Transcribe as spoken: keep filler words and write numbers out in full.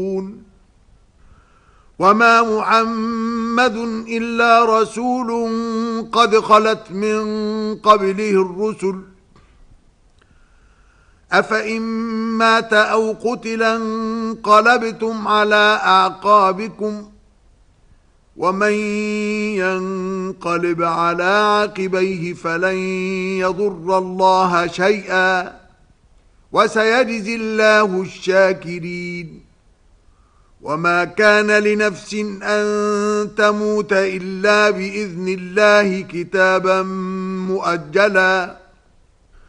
وما محمد إلا رسول قد خلت من قبله الرسل أفإن مات أو قتلا انقلبتم على أعقابكم ومن ينقلب على عقبيه فلن يضر الله شيئا وسيجزي الله الشاكرين وما كان لنفس أن تموت إلا بإذن الله كتابا مؤجلا